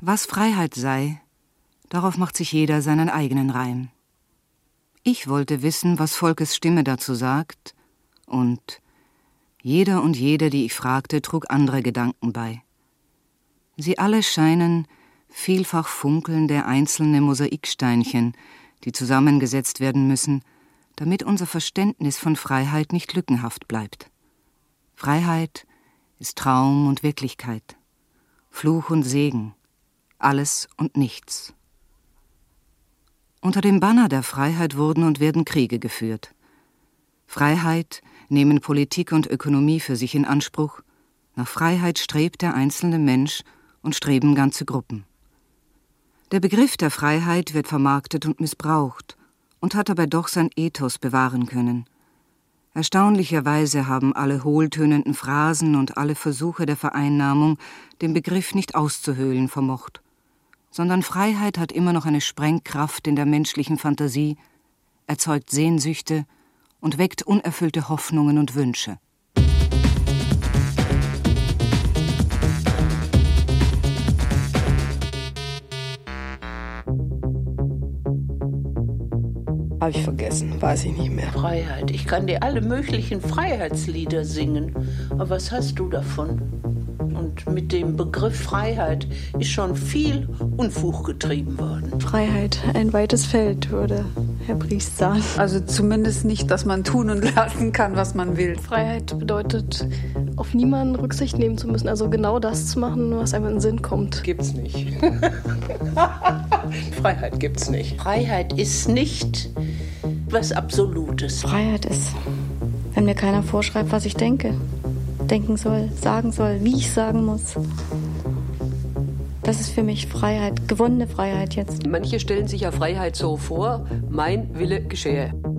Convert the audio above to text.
Was Freiheit sei, darauf macht sich jeder seinen eigenen Reim. Ich wollte wissen, was Volkes Stimme dazu sagt, und jeder und jede, die ich fragte, trug andere Gedanken bei. Sie alle scheinen vielfach funkelnde einzelne Mosaiksteinchen, die zusammengesetzt werden müssen, damit unser Verständnis von Freiheit nicht lückenhaft bleibt. Freiheit ist Traum und Wirklichkeit, Fluch und Segen, alles und nichts. Unter dem Banner der Freiheit wurden und werden Kriege geführt. Freiheit nehmen Politik und Ökonomie für sich in Anspruch. Nach Freiheit strebt der einzelne Mensch und streben ganze Gruppen. Der Begriff der Freiheit wird vermarktet und missbraucht und hat dabei doch sein Ethos bewahren können. Erstaunlicherweise haben alle hohltönenden Phrasen und alle Versuche der Vereinnahmung den Begriff nicht auszuhöhlen vermocht, sondern Freiheit hat immer noch eine Sprengkraft in der menschlichen Fantasie, erzeugt Sehnsüchte und weckt unerfüllte Hoffnungen und Wünsche. Habe ich vergessen, weiß ich nicht mehr. Freiheit. Ich kann dir alle möglichen Freiheitslieder singen. Aber was hast du davon? Und mit dem Begriff Freiheit ist schon viel Unfug getrieben worden. Freiheit, ein weites Feld, würde Herr Briest sagen. Also zumindest nicht, dass man tun und lassen kann, was man will. Freiheit bedeutet, auf niemanden Rücksicht nehmen zu müssen. Also genau das zu machen, was einem in den Sinn kommt. Gibt's nicht. Freiheit gibt's nicht. Freiheit ist nicht was Absolutes. Freiheit ist, wenn mir keiner vorschreibt, was ich denken soll, sagen soll, wie ich sagen muss. Das ist für mich Freiheit, gewonnene Freiheit jetzt. Manche stellen sich ja Freiheit so vor, mein Wille geschehe.